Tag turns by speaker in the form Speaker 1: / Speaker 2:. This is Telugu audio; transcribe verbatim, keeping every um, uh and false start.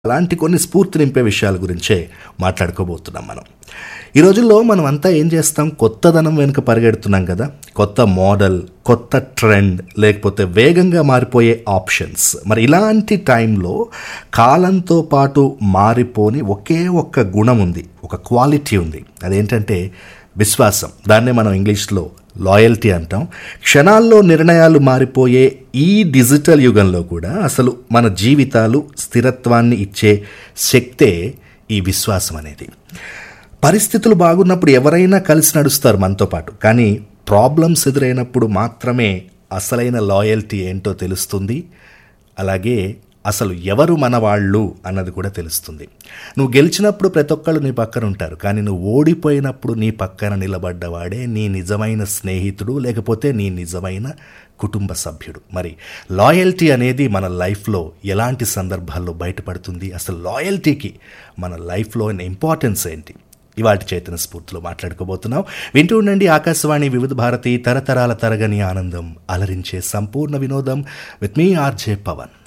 Speaker 1: అలాంటి కొన్ని స్ఫూర్తి నింపే విషయాల గురించే మాట్లాడుకోబోతున్నాం మనం. ఈ రోజుల్లో మనం అంతా ఏం చేస్తాం, కొత్తదనం వెనుక పరిగెడుతున్నాం కదా. కొత్త మోడల్, కొత్త ట్రెండ్, లేకపోతే వేగంగా మారిపోయే ఆప్షన్స్. మరి ఇలాంటి టైంలో కాలంతో పాటు మారిపోని ఒకే ఒక్క గుణం ఉంది, ఒక క్వాలిటీ ఉంది. అదేంటంటే విశ్వాసం. దాన్నే మనం ఇంగ్లీష్లో లాయల్టీ అంటాం. క్షణాల్లో నిర్ణయాలు మారిపోయే ఈ డిజిటల్ యుగంలో కూడా అసలు మన జీవితాలు స్థిరత్వాన్ని ఇచ్చే శక్తే ఈ విశ్వాసం అనేది. పరిస్థితులు బాగున్నప్పుడు ఎవరైనా కలిసి నడుస్తారు మనతో పాటు, కానీ ప్రాబ్లమ్స్ ఎదురైనప్పుడు మాత్రమే అసలైన లాయల్టీ ఏంటో తెలుస్తుంది. అలాగే అసలు ఎవరు మన వాళ్ళు అన్నది కూడా తెలుస్తుంది. నువ్వు గెలిచినప్పుడు ప్రతి ఒక్కళ్ళు నీ పక్కన ఉంటారు, కానీ నువ్వు ఓడిపోయినప్పుడు నీ పక్కన నిలబడ్డవాడే నీ నిజమైన స్నేహితుడు, లేకపోతే నీ నిజమైన కుటుంబ సభ్యుడు. మరి లాయల్టీ అనేది మన లైఫ్లో ఎలాంటి సందర్భాల్లో బయటపడుతుంది, అసలు లాయల్టీకి మన లైఫ్లో ఇంపార్టెన్స్ ఏంటి, ఇవాటి చైతన్య స్ఫూర్తిలో మాట్లాడుకోబోతున్నాం. వింటూ ఉండండి ఆకాశవాణి వివిధ భారతి, తరతరాల తరగని ఆనందం, అలరించే సంపూర్ణ వినోదం. With me RJ Pawan.